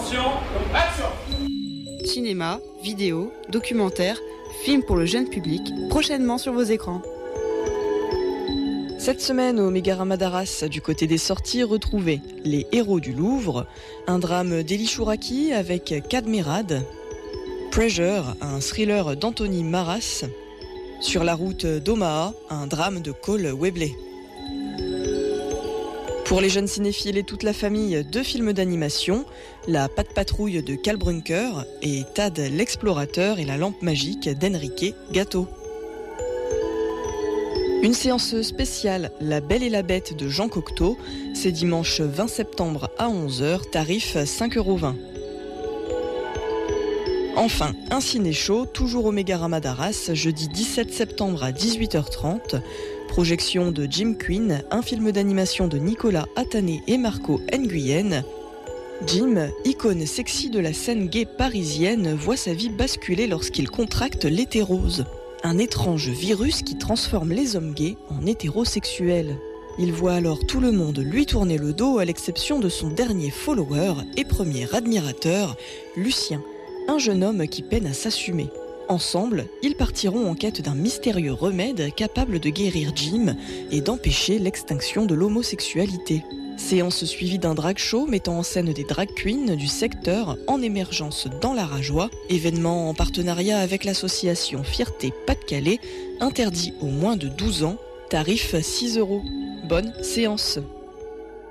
Attention, action! Cinéma, vidéo, documentaire, films pour le jeune public, prochainement sur vos écrans. Cette semaine au Mégarama d'Arras, du côté des sorties, retrouvez Les Héros du Louvre, un drame d'Elie Chouraki avec Cadmerade, Pressure, un thriller d'Anthony Maras, Sur la route d'Omaha, un drame de Cole Webley. Pour les jeunes cinéphiles et toute la famille, 2 films d'animation, La Patte Patrouille de Cal Brunker et Tad l'explorateur et la lampe magique d'Enrique Gatto. Une séance spéciale, La Belle et la Bête de Jean Cocteau, c'est dimanche 20 septembre à 11h, tarif 5,20 €. Enfin, un ciné-show, toujours au Mégarama d'Arras, jeudi 17 septembre à 18h30. Projection de Jim Quinn, un film d'animation de Nicolas Attané et Marco Nguyen. Jim, icône sexy de la scène gay parisienne, voit sa vie basculer lorsqu'il contracte l'hétérose. Un étrange virus qui transforme les hommes gays en hétérosexuels. Il voit alors tout le monde lui tourner le dos à l'exception de son dernier follower et premier admirateur, Lucien, un jeune homme qui peine à s'assumer. Ensemble, ils partiront en quête d'un mystérieux remède capable de guérir Jim et d'empêcher l'extinction de l'homosexualité. Séance suivie d'un drag show mettant en scène des drag queens du secteur en émergence dans la Rajoie, événement en partenariat avec l'association Fierté Pas-de-Calais, interdit aux moins de 12 ans, tarif 6 €. Bonne séance.